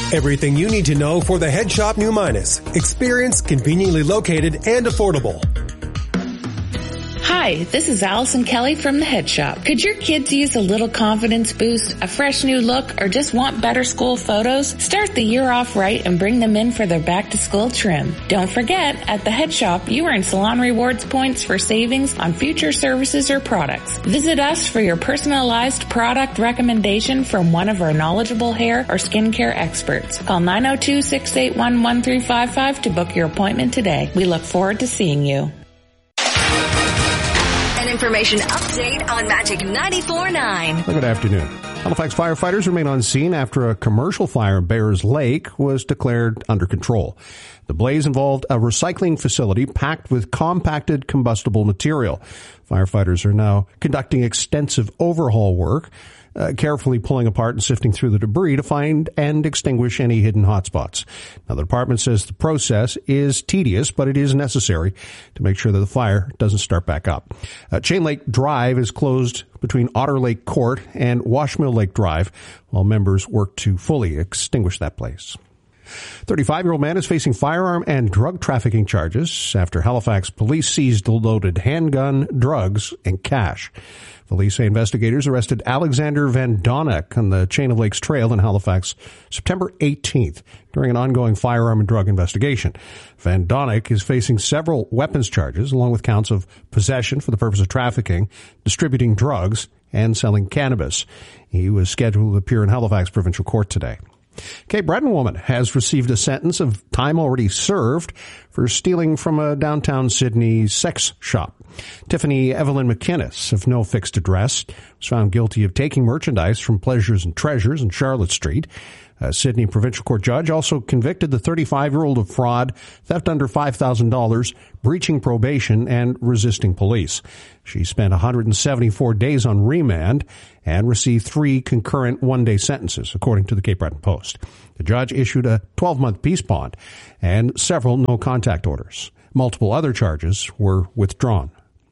Everything you need to know for the Head Shop New Minas. Experience, conveniently located, and affordable. Hi, this is Allison Kelly from the Head Shop. Could your kids use a little confidence boost, a fresh new look, or just want better school photos? Start the year off right and bring them in for their back-to-school trim. Don't forget, at the Head Shop, you earn Salon Rewards points for savings on future services or products. Visit us for your personalized product recommendation from one of our knowledgeable hair or skincare experts. Call 902-681-1355 to book your appointment today. We look forward to seeing you. Information update on Magic 94.9. Good afternoon. Halifax firefighters remain on scene after a commercial fire in Bears Lake was declared under control. The blaze involved a recycling facility packed with compacted combustible material. Firefighters are now conducting extensive overhaul work, carefully pulling apart and sifting through the debris to find and extinguish any hidden hotspots. Now, the department says the process is tedious, but it is necessary to make sure that the fire doesn't start back up. Chain Lake Drive is closed between Otter Lake Court and Washmill Lake Drive while members work to fully extinguish that place. 35-year-old man is facing firearm and drug trafficking charges after Halifax police seized a loaded handgun, drugs, and cash. Police say investigators arrested Alexander Van Donnek on the Chain of Lakes Trail in Halifax September 18th during an ongoing firearm and drug investigation. Van Donnek is facing several weapons charges along with counts of possession for the purpose of trafficking, distributing drugs, and selling cannabis. He was scheduled to appear in Halifax Provincial Court today. Cape Breton woman has received a sentence of time already served for stealing from a downtown Sydney sex shop. Tiffany Evelyn McInnes, of no fixed address, was found guilty of taking merchandise from Pleasures and Treasures in Charlotte Street. A Sydney Provincial Court judge also convicted the 35-year-old of fraud, theft under $5,000, breaching probation, and resisting police. She spent 174 days on remand and received 3 concurrent one-day sentences, according to the Cape Breton Post. The judge issued a 12-month peace bond and several no-contact orders. Multiple other charges were withdrawn.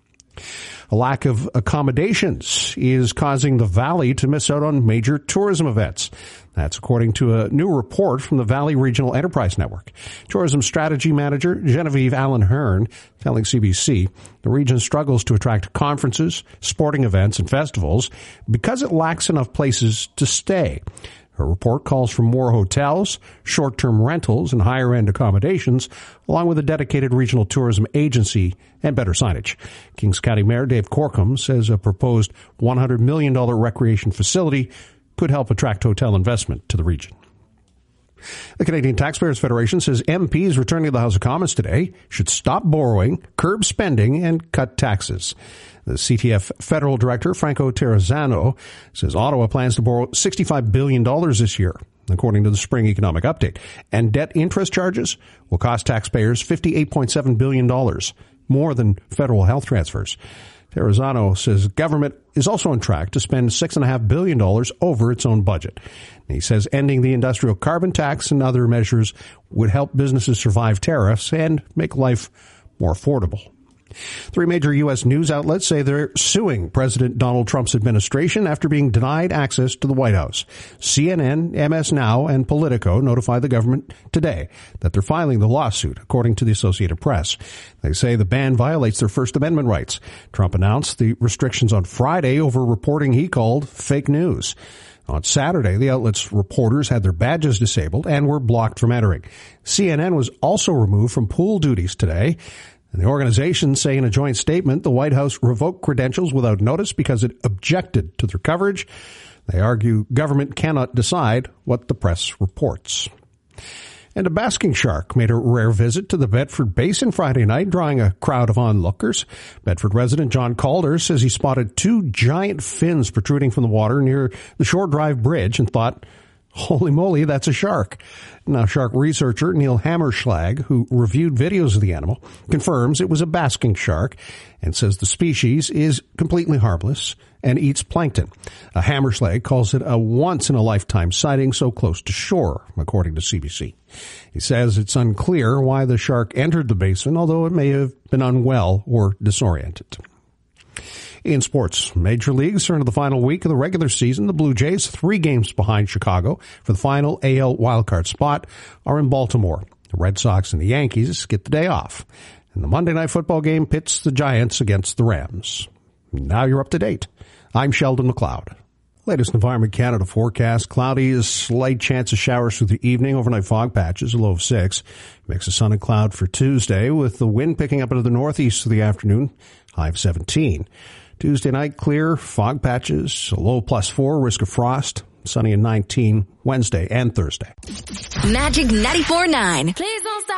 A lack of accommodations is causing the Valley to miss out on major tourism events. That's according to a new report from the Valley Regional Enterprise Network. Tourism Strategy Manager Genevieve Allen Hearn telling CBC the region struggles to attract conferences, sporting events, and festivals because it lacks enough places to stay. Her report calls for more hotels, short-term rentals, and higher-end accommodations, along with a dedicated regional tourism agency and better signage. Kings County Mayor Dave Corkum says a proposed $100 million recreation facility could help attract hotel investment to the region. The Canadian Taxpayers Federation says MPs returning to the House of Commons today should stop borrowing, curb spending, and cut taxes. The CTF Federal Director, Franco Terrazzano, says Ottawa plans to borrow $65 billion this year, according to the spring economic update. And debt interest charges will cost taxpayers $58.7 billion, more than federal health transfers. Terrazzano says government is also on track to spend $6.5 billion over its own budget. And he says ending the industrial carbon tax and other measures would help businesses survive tariffs and make life more affordable. 3 major U.S. news outlets say they're suing President Donald Trump's administration after being denied access to the White House. CNN, MS Now, and Politico notified the government today that they're filing the lawsuit, according to the Associated Press. They say the ban violates their First Amendment rights. Trump announced the restrictions on Friday over reporting he called fake news. On Saturday, the outlet's reporters had their badges disabled and were blocked from entering. CNN was also removed from pool duties today. And the organization say in a joint statement the White House revoked credentials without notice because it objected to their coverage. They argue government cannot decide what the press reports. And a basking shark made a rare visit to the Bedford Basin Friday night, drawing a crowd of onlookers. Bedford resident John Calder says he spotted 2 giant fins protruding from the water near the Shore Drive Bridge and thought, holy moly, that's a shark. Now, shark researcher Neil Hammerschlag, who reviewed videos of the animal, confirms it was a basking shark and says the species is completely harmless and eats plankton. Hammerschlag calls it a once-in-a-lifetime sighting so close to shore, according to CBC. He says it's unclear why the shark entered the basin, although it may have been unwell or disoriented. In sports, Major Leagues are into the final week of the regular season. The Blue Jays, 3 games behind Chicago for the final AL wildcard spot, are in Baltimore. The Red Sox and the Yankees get the day off. And the Monday Night Football game pits the Giants against the Rams. Now you're up to date. I'm Sheldon McLeod. Latest Environment Canada forecast. Cloudy, a slight chance of showers through the evening. Overnight fog patches, a low of 6. Mix of sun and cloud for Tuesday, with the wind picking up into the northeast through the afternoon. High of 17. Tuesday night, clear, fog patches, a low plus 4, risk of frost. Sunny at 19 Wednesday and Thursday. Magic 94.9. Please don't stop.